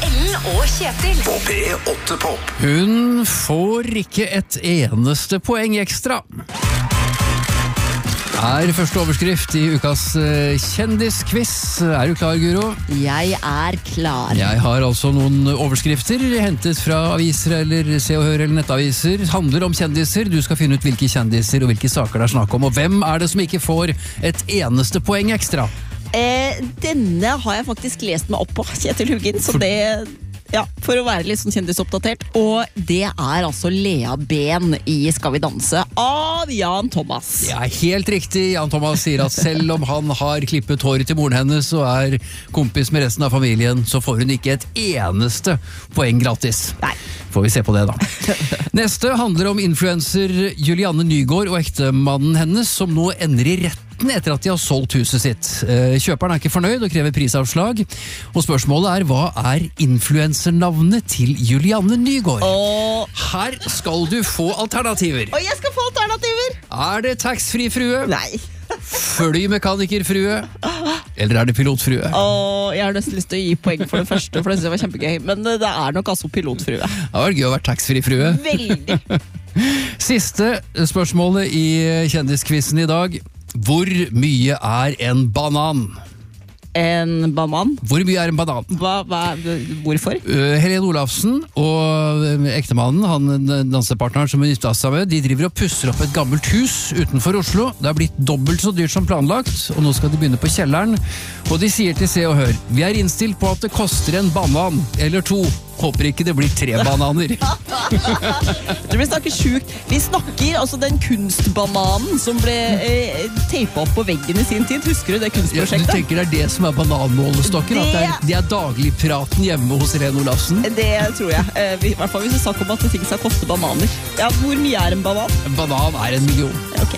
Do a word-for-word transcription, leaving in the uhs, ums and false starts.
Ellen og Kjetil. På P åtte Pop. Hun får ikke et eneste poeng ekstra. Er første overskrift i ukas eh, kjendisquiz. Er du klar, Guro? Jeg er klar. Jeg har altså noen overskrifter hentet fra aviser eller Se og Hør eller nettaviser. Handler om kjendiser. Du skal finne ut hvilke kjendiser og hvilke saker det er snakk om. Og hvem er det som ikke får et eneste poeng ekstra? Eh, denne har jeg faktisk lest meg opp på, Kjetil Hugin, så det... Ja, for å være litt sånn kjendisoppdatert. Og det er altså Lea Ben i Skal vi danse av Jan Thomas. Det er helt riktig. Jan Thomas sier at selv om han har klippet håret til moren hennes og er kompis med resten av familien, så får hun ikke et eneste poeng gratis. Nei. Får vi se på det da. Neste handler om influencer Julianne Nygaard og ektemannen hennes, som nå ender i retten etter at de har solgt huset sitt. Kjøperen er ikke fornøyd og krever prisavslag. Og spørsmålet er, hva er influensernavnet til Julianne Nygaard? Og... Her skal du få alternativer. Og jeg skal få alternativer! Er det taxfree-frue? Nei. Flymekaniker-frue? Eller er det pilotfrue? Og jeg har nesten lyst til å gi poeng for det første, for det synes jeg var kjempegøy. Men det er nok altså pilotfrue. Det var gøy å være taxfree-frue. Veldig. Siste spørsmålet i kjendiskvissen i dag. Hvor mye er en banan? En banan? Hvor mye er en banan? Hva, hva, hvorfor? Uh, Helene Olafsen og uh, ektemannen, han dansepartneren som hun gifta seg med, de driver og pusser opp et gammelt hus utenfor Oslo. Det har blitt dobbelt så dyrt som planlagt, og nå skal de begynne på kjelleren. Og de sier til Se og Hør, vi er innstilt på at det koster en banan eller to. Håper ikke det blir tre bananer. Det blir snakket sjukt. Vi snakker altså den kunstbananen som ble eh, tapet opp på veggen i sin tid. Husker du det kunstprosjektet? Ja, du tenker det er det som er bananmålestokken? Det... At det er, det er dagligpraten hjemme hos Helene Olafsen? Det tror jeg. Eh, I hvert fall hvis du snakker om at ting skal koste bananer. Ja, hvor mye er en banan? En banan er en million. Ok.